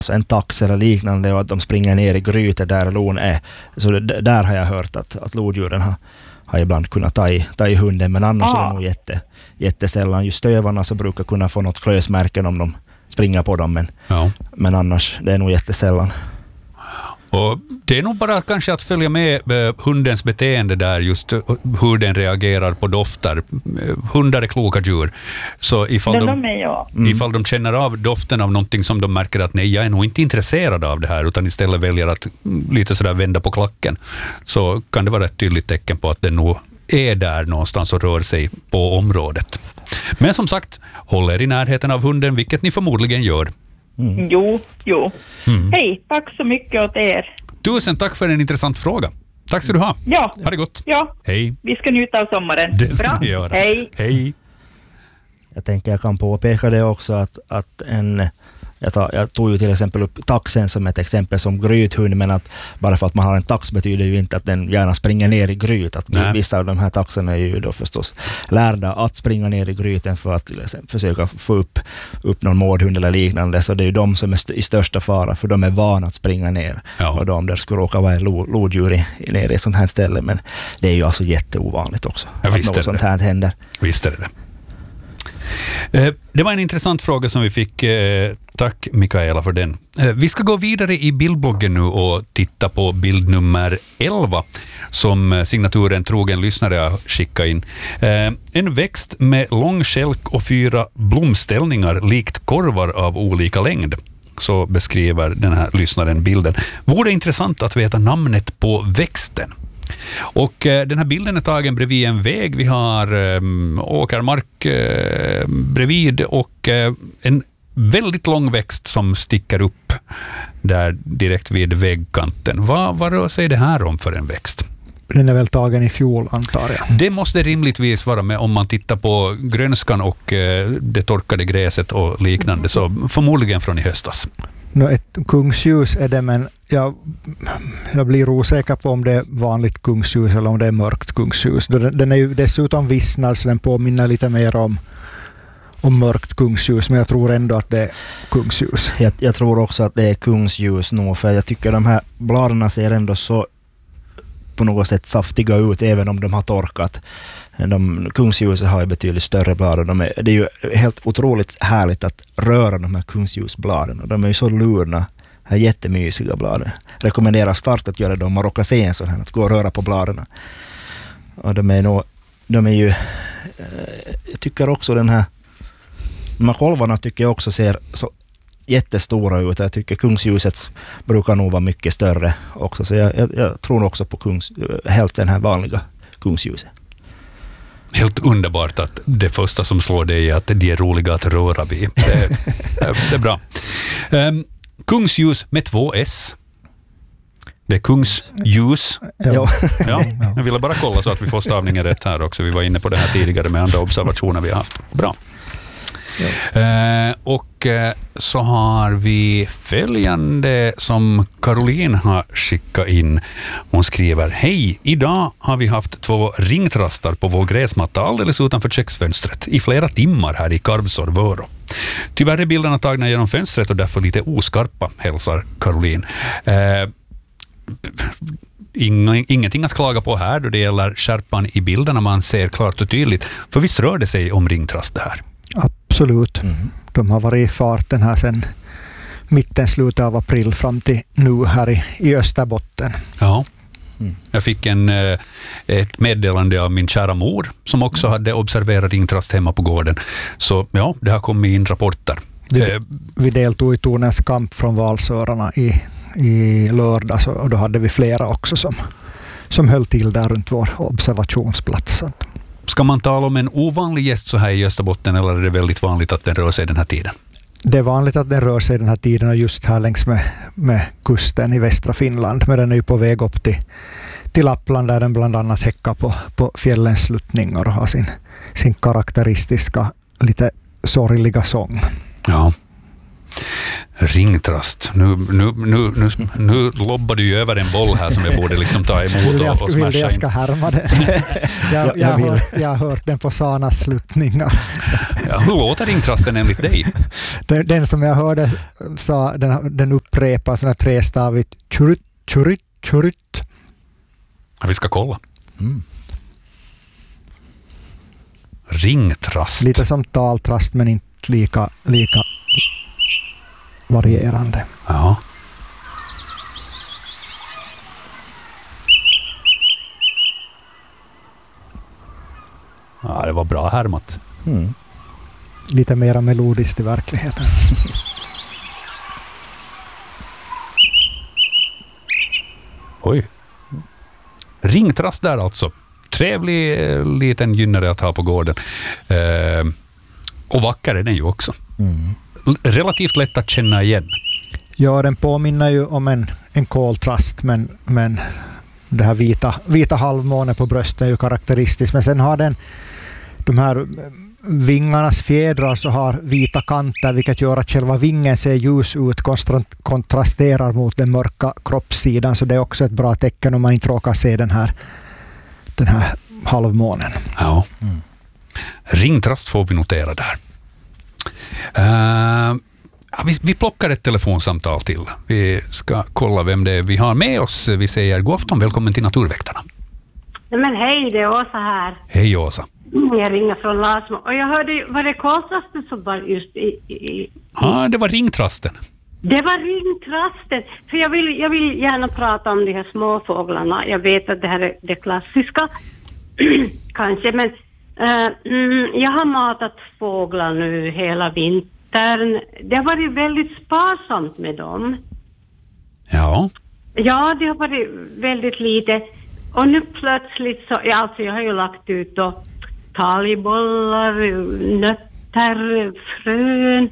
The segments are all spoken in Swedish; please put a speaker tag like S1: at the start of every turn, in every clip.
S1: alltså en tax eller liknande, och att de springer ner i grytet där lon är. Så där har jag hört att lodjuren har ibland kunnat ta i hunden, men annars är det nog jättesällan. Just stövarna så brukar kunna få något klösmärken om de springer på dem, men annars det är nog jättesällan.
S2: Och det är nog bara kanske att följa med hundens beteende där, just hur den reagerar på dofter. Hundar är kloka djur. Så ifall de känner av doften av någonting som de märker att nej, jag är nog inte intresserad av det här, utan istället väljer att lite sådär vända på klacken, så kan det vara ett tydligt tecken på att den nog är där någonstans och rör sig på området. Men som sagt, håll er i närheten av hunden, vilket ni förmodligen gör.
S3: Jo. Hej, tack så mycket åt er.
S2: Tusen tack för en intressant fråga. Tack ska du ha.
S3: Ja.
S2: Ha det gott.
S3: Ja.
S2: Hej.
S3: Vi ska njuta av sommaren.
S2: Det ska vi göra. Hej.
S1: Jag tänker jag kan påpeka det också att jag tog ju till exempel upp taxen som ett exempel som grythund, men att bara för att man har en tax betyder ju inte att den gärna springer ner i gryt. Att vissa av de här taxarna är ju då förstås lärda att springa ner i gryten för att försöka få upp någon mårdhund eller liknande. Så det är ju de som är i största fara, för de är vana att springa ner. Ja. Och de där skulle råka vara en lodjur nere i sånt här ställe, men det är ju alltså jätteovanligt också att något sånt här händer.
S2: Visst är det. Det var en intressant fråga som vi fick. Tack Mikaela för den. Vi ska gå vidare i bildbloggen nu och titta på bild nummer 11 som signaturen trogen lyssnare har skickat in. En växt med lång skälk och 4 blomställningar likt korvar av olika längd. Så beskriver den här lyssnaren bilden. Vore intressant att veta namnet på växten. Och den här bilden är tagen bredvid en väg. Vi har åkermark bredvid och en väldigt lång växt som sticker upp där direkt vid vägkanten. Vad rör sig det här om för en växt?
S4: Den är väl tagen i fjol, antar jag.
S2: Det måste rimligtvis vara med om man tittar på grönskan och det torkade gräset och liknande, så förmodligen från i höstas.
S4: Ett kungsljus är det, men jag blir osäker på om det är vanligt kungsljus eller om det är mörkt kungsljus. Den är ju dessutom vissnad, så den påminner lite mer om mörkt kungsljus, men jag tror ändå att det är kungsljus.
S1: Jag tror också att det är kungsljus nog, för jag tycker de här bladen ser ändå så på något sätt saftiga ut, även om de har torkat. Kungsljuset har ju betydligt större blad. Det är ju helt otroligt härligt att röra de här kungsljusbladen. De är ju så lurna, här jättemysiga bladen. Rekommenderar starkt att göra det om man råkar se en sån här, att gå och röra på bladen. Och de är ju, jag tycker också de här kolvarna tycker jag också ser så jättestora ut. Jag tycker kungsljuset brukar nog vara mycket större också. Så jag tror också på helt den här vanliga kungsljuset.
S2: Helt underbart att det första som slår dig är att de är roliga att röra vid. Det är bra. Kungsljus med 2 S. Det är kungsljus.
S4: Ja.
S2: Jag ville bara kolla så att vi får stavningen rätt här också. Vi var inne på det här tidigare med andra observationer vi har haft. Bra. Och så har vi följande som Caroline har skickat in. Hon skriver: hej, idag har vi haft 2 ringtrastar på vår gräsmatta alldeles utanför köksfönstret i flera timmar här i Karvsor-Vörå. Tyvärr är bilderna tagna genom fönstret och därför lite oskarpa, hälsar Caroline. Ingenting att klaga på här då det gäller skärpan i bilderna, man ser klart och tydligt, för visst rör det sig om ringtrast det här.
S4: Absolut. De har varit i farten här sedan slutet av april fram till nu här i Österbotten.
S2: Ja. Jag fick ett meddelande av min kära mor som också hade observerat ringtrast hemma på gården. Så ja, det har kommit in rapporter.
S4: Vi deltog i Tornens kamp från Valsörarna i lördags, och då hade vi flera också som höll till där runt vår observationsplats.
S2: Ska man tala om en ovanlig gäst så här i Österbotten, eller är det väldigt vanligt att den rör sig den här tiden?
S4: Det är vanligt att den rör sig den här tiden, och just här längs med kusten i västra Finland. Men den är ju på väg upp till Lappland, där den bland annat häckar på fjällens sluttningar och har sin karaktäristiska lite sorgliga sång.
S2: Ja. Ringtrast. Nu lobbar du ju över en boll här som jag borde liksom ta emot och smasha in.
S4: Jag ska härma det. jag har hört den på Sanas slutningar.
S2: Ja, hur låter ringtrasten enligt dig?
S4: Den som jag hörde sa, den upprepar sådana trestavigt tjurut, tjurut, tjurut.
S2: Ja, vi ska kolla. Ringtrast.
S4: Lite som taltrast men inte lika varierande.
S2: Ja. Ja, det var bra härmat.
S4: Lite mer melodiskt i verkligheten.
S2: Oj. Ringtrast där alltså. Trevlig liten gynnare att ha på gården. Och vacker är den ju också. Relativt lätt att känna igen.
S4: Ja, den påminner ju om en koltrast, men det här vita halvmånen på bröstet är ju karaktäristiskt. Men sen har den de här vingarnas fjädrar så har vita kanter, vilket gör att själva vingen ser ljus ut, kontrasterar mot den mörka kroppssidan. Så det är också ett bra tecken om man inte råkar se den här halvmånen.
S2: Ja. Ringtrast får vi notera där. Vi plockar ett telefonsamtal till. Vi ska kolla vem det är vi har med oss. Vi säger god afton, välkommen till Naturväktarna.
S5: Men hej, det är Åsa här.
S2: Hej Åsa.
S5: Jag ringer från Lasmo. Och jag hörde, var det koltrasten som var just
S2: Ja, det var ringtrasten.
S5: Det var ringtrasten. För jag vill gärna prata om de här småfåglarna. Jag vet att det här är det klassiska. Kanske, men jag har matat fåglar nu hela vintern. Det har varit väldigt sparsamt med dem.
S2: Ja.
S5: Ja, det har varit väldigt lite. Och nu plötsligt så, alltså jag har ju lagt ut då talgbollar, nötter, frön.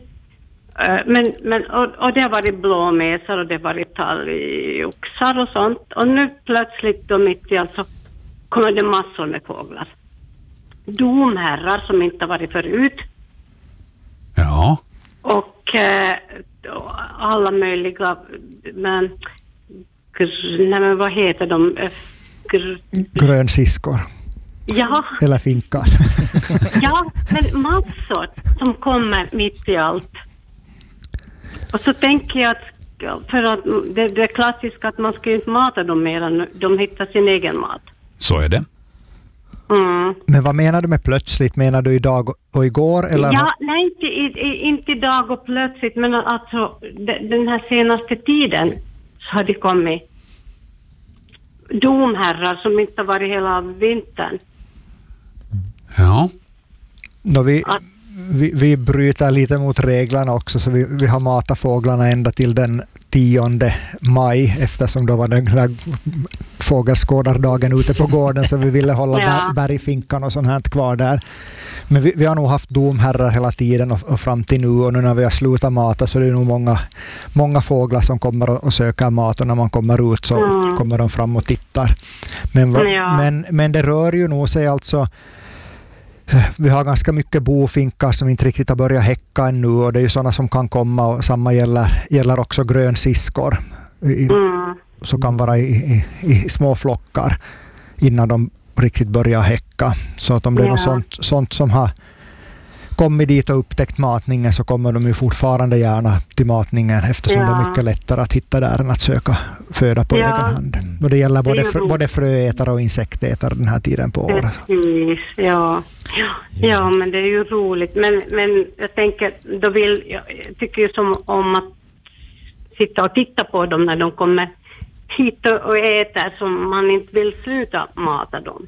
S5: Och det har varit blåmesar och det har varit talgoxar och sånt. Och nu plötsligt då mitt i allt så kommer det massor med fåglar. Domherrar som inte har varit förut.
S2: Ja.
S5: Och alla möjliga, men vad heter de?
S4: Grönsiskor.
S5: Ja.
S4: Eller finkar.
S5: Ja, men massor som kommer mitt i allt. Och så tänker jag att för att det är klassiskt att man ska inte mata dem mer än de hittar sin egen mat.
S2: Så är det.
S4: Men vad menar du med plötsligt? Menar du idag och igår? Eller?
S5: Ja, nej, inte idag och plötsligt, men alltså den här senaste tiden så har det kommit domherrar som inte har varit hela vintern.
S2: Ja.
S4: Vi bryter lite mot reglerna också, så vi har matat fåglarna ända till den 10 maj, eftersom då var den här fågelskådardagen ute på gården, så vi ville hålla bergfinkan och sånt här kvar där. Men vi har nog haft domherrar hela tiden och fram till nu, och nu när vi har slutat mata så är det nog många fåglar som kommer och söker mat, och när man kommer ut så kommer de fram och tittar. Men det rör ju nog sig alltså. Vi har ganska mycket bofinkar som inte riktigt har börjat häcka ännu, och det är ju sådana som kan komma, och samma gäller också grönsiskor. Så kan vara i små flockar innan de riktigt börjar häcka. Så att om det är något sånt som har kommit dit och upptäckt matningen, så kommer de ju fortfarande gärna till matningen, eftersom det är mycket lättare att hitta där än att söka föda på egen hand. Och det gäller både fröätare och insektätare den här tiden på året.
S5: Precis, ja, men det är ju roligt. Men jag tänker, jag tycker ju som om att sitta och titta på dem när de kommer hit och äter, som man inte vill sluta mata dem.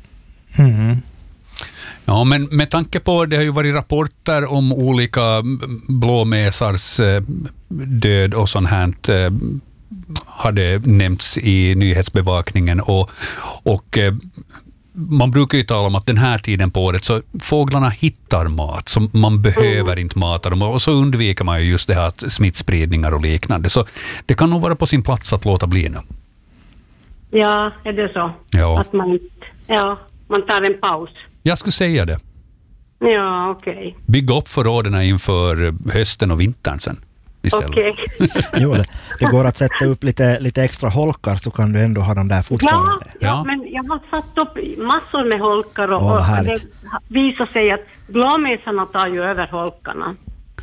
S2: Ja, men med tanke på det har ju varit rapporter om olika blåmesars död och sånt här har det nämnts i nyhetsbevakningen, och man brukar ju tala om att den här tiden på året så fåglarna hittar mat, så man behöver inte mata dem, och så undviker man ju just det här att smittspridningar och liknande, så det kan nog vara på sin plats att låta bli nu.
S5: Ja, är det så?
S2: Ja.
S5: Att man tar en paus.
S2: Jag skulle säga det.
S5: Ja, okej.
S2: Bygga upp förråden inför hösten och vintern sen. istället.
S3: Okej.
S1: Jo, det går att sätta upp lite extra holkar så kan du ändå ha dem där fortfarande.
S3: Ja, men jag har satt upp massor med holkar och
S1: vad
S3: det
S1: härligt.
S3: visar sig att blåmesarna tar ju över holkarna.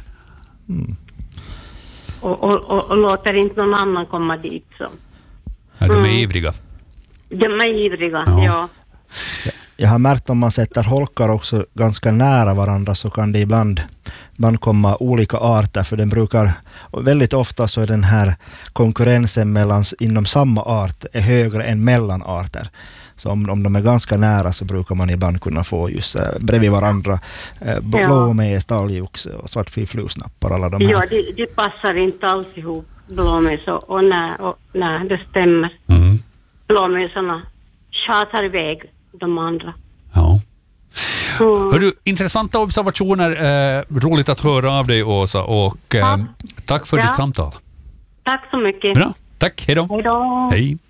S3: Och låter inte någon annan komma dit. Så.
S2: Ja, de är ivriga.
S3: De är ivriga,
S2: Ja.
S3: ja.
S1: Jag har märkt om man sätter holkar också ganska nära varandra så kan det ibland komma olika arter, för den brukar, väldigt ofta så är den här konkurrensen inom samma art är högre än mellan arter. Så om de är ganska nära så brukar man ibland kunna få just bredvid varandra blåmes, talgoxe och svartfilflusnappar, alla de här.
S3: Ja, de passar inte alls ihop, blåmes och nej, det stämmer.
S2: Mm.
S3: Blåmesarna tjatar iväg de andra.
S2: Ja. Hörru, intressanta observationer. Roligt att höra av dig, Åsa. Och tack för ditt samtal.
S3: Tack så mycket.
S2: Bra, tack. Hej då.
S3: Hej då.
S2: Hej.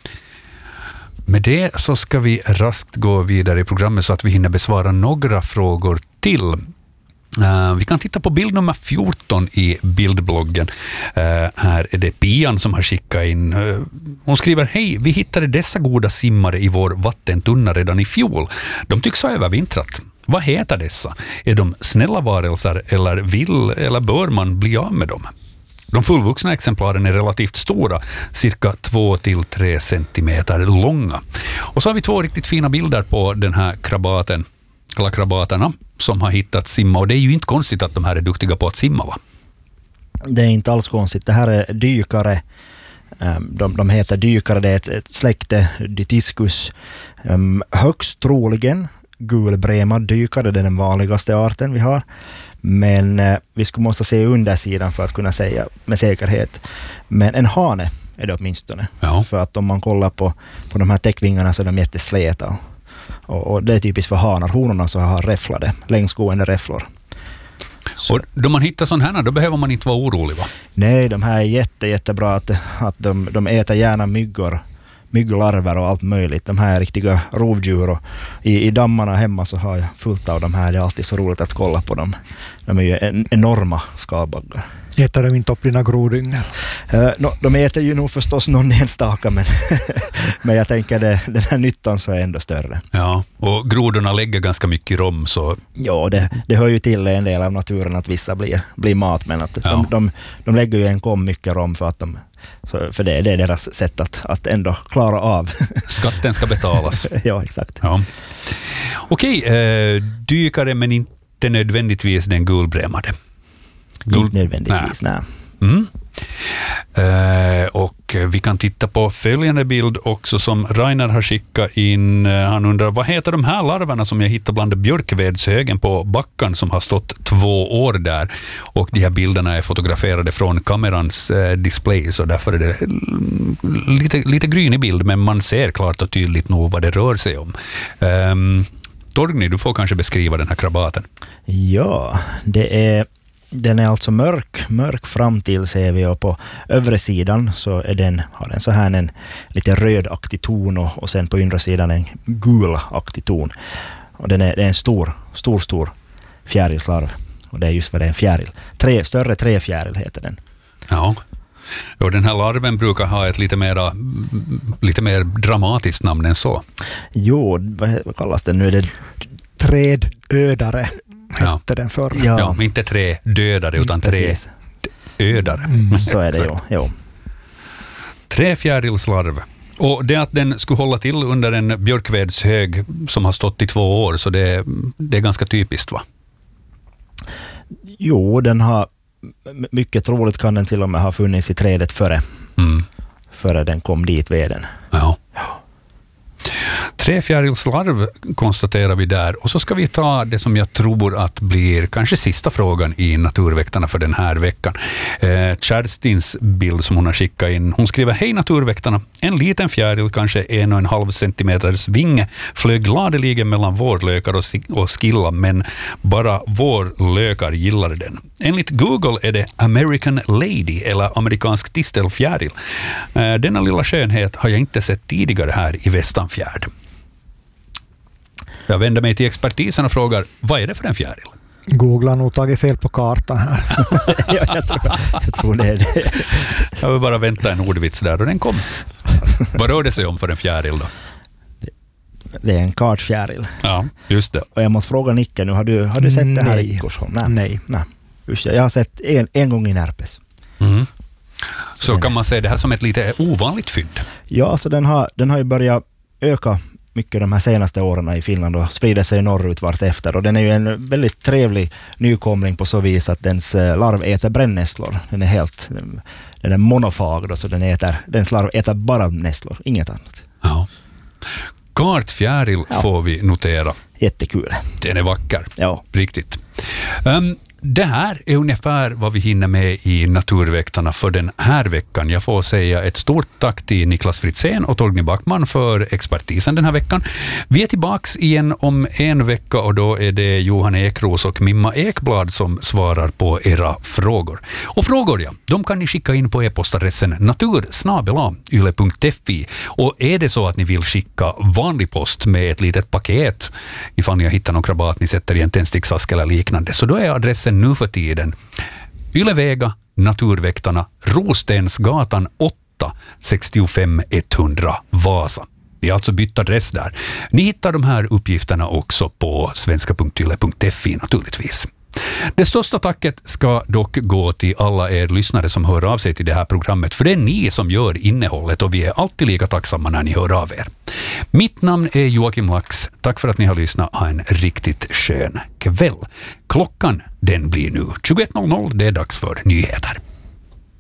S2: Med det så ska vi raskt gå vidare i programmet så att vi hinner besvara några frågor till. Vi kan titta på bild nummer 14 i bildbloggen. Här är det Pian som har skickat in. Hon skriver: hej, vi hittade dessa goda simmare i vår vattentunna redan i fjol. De tycks ha övervintrat. Vad heter dessa? Är de snälla varelser eller bör man bli av med dem? De fullvuxna exemplaren är relativt stora, cirka 2-3 centimeter långa. Och så har vi 2 riktigt fina bilder på den här krabaten, eller krabaterna, som har hittat simma. Och det är ju inte konstigt att de här är duktiga på att simma, va?
S1: Det är inte alls konstigt. Det här är dykare. De heter dykare. Det är ett släkte, Dytiscus. Högst troligen gulbremad dykare. Det är den vanligaste arten vi har. Men vi måste se undersidan för att kunna säga med säkerhet. Men en hane är det åtminstone.
S2: Ja.
S1: För att om man kollar på de här täckvingarna så är de jättesläta. Och det är typiskt för hanar. Honorna så har räfflade, längsgående räfflor.
S2: Och då man hittar sån här, då behöver man inte vara orolig, va?
S1: Nej, de här är jättebra att de äter gärna mygglarver och allt möjligt. De här är riktiga rovdjur, och i dammarna hemma så har jag fullt av de här. Det är alltid så roligt att kolla på dem. De är ju enorma skalbaggar.
S4: Äter de inte upp dina grodyngel?
S1: De äter ju nog förstås någon enstaka, men jag tänker den här nyttan så är ändå större.
S2: Ja, och grodorna lägger ganska mycket rom, så...
S1: Ja, det hör ju till en del av naturen att vissa blir mat, men att de lägger ju en kom mycket rom för det är deras sätt att ändå klara av.
S2: Skatten ska betalas.
S1: Ja, exakt.
S2: Ja. Okej, dykare men inte nödvändigtvis den gulbremade.
S1: Inte nödvändigtvis, nej.
S2: Mm. Och vi kan titta på följande bild också som Rainer har skickat in. Han undrar, vad heter de här larverna som jag hittade bland björkvedshögen på backan som har stått 2 år där? Och de här bilderna är fotograferade från kamerans display, så därför är det lite grynig bild, men man ser klart och tydligt nog vad det rör sig om. Torgny, du får kanske beskriva den här krabaten.
S1: Ja, den är alltså mörk fram till, ser vi, och på övre sidan så har den så här en lite rödaktig ton och sen på inre sidan en gulaktig ton. Och det är en stor fjärilslarv, och det är just vad det är, en fjäril. Större träfjäril heter den.
S2: Ja. Och den här larven brukar ha ett lite mer dramatiskt namn än så.
S1: Jo, vad kallas den nu? Är det
S4: Trädödare hette den förr.
S2: Ja, inte trädödare utan trädödare.
S1: Så är det, jo.
S2: Träfjärilslarv. Och det att den skulle hålla till under en björkvedshög som har stått i 2 år, så det är ganska typiskt, va?
S1: Jo, den har mycket troligt kan den till och med ha funnits i trädet före den kom dit veden.
S2: Ja. Träfjärilslarv konstaterar vi där, och så ska vi ta det som jag tror att blir kanske sista frågan i Naturväktarna för den här veckan. Kärstins bild som hon har skickat in. Hon skriver: hej Naturväktarna, en liten fjäril, kanske 1,5 centimeters vinge, flög gladeligen mellan vårlökar och skilla, men bara vårlökar gillade den. Enligt Google är det American Lady eller amerikansk tistelfjäril. Denna lilla skönhet har jag inte sett tidigare här i Västanfjärd. Jag vänder mig till expertisen och frågar, vad är det för en fjäril?
S4: Googla nog tagit fel på kartan här.
S1: jag tror det är det.
S2: Jag vill bara vänta en ordvits där och den kom. Vad rör det sig om för en fjäril då?
S1: Det är en kartfjäril.
S2: Ja, just det.
S1: Och jag måste fråga Nicke nu, har du sett det här i Korsholm? Nej. Just, jag har sett en gång i Närpes.
S2: Mm. Så kan man säga det här som ett lite ovanligt fynd?
S1: Ja, så den har ju börjat öka mycket de här senaste åren i Finland och sprider sig norrut vart efter. Och den är ju en väldigt trevlig nykomling på så vis att dens larv äter brännässlor. Den är monofag då, så dens larv äter bara nässlor, inget annat.
S2: Ja. Kartfjäril får vi notera.
S1: Jättekul.
S2: Den är vacker.
S1: Ja.
S2: Riktigt. Det här är ungefär vad vi hinner med i Naturväktarna för den här veckan. Jag får säga ett stort tack till Niklas Fritzén och Torgny Backman för expertisen den här veckan. Vi är tillbaks igen om en vecka och då är det Johan Ekros och Mimma Ekblad som svarar på era frågor. Och frågor, ja, de kan ni skicka in på e-postadressen natur@yle.fi. Och är det så att ni vill skicka vanlig post med ett litet paket ifall ni har hittat någon krabat ni sätter i en tändsticksask eller liknande, så då är adressen nu för tiden Ylevega, Naturväktarna, Rostensgatan 8, 65 100 Vasa. Vi har alltså bytt adress där. Ni hittar de här uppgifterna också på svenska.yle.fi naturligtvis. Det största tacket ska dock gå till alla er lyssnare som hör av sig till det här programmet, för det är ni som gör innehållet och vi är alltid lika tacksamma när ni hör av er. Mitt namn är Joakim Lax. Tack för att ni har lyssnat. Ha en riktigt skön kväll. Klockan den blir nu 21.00. Det är dags för nyheter.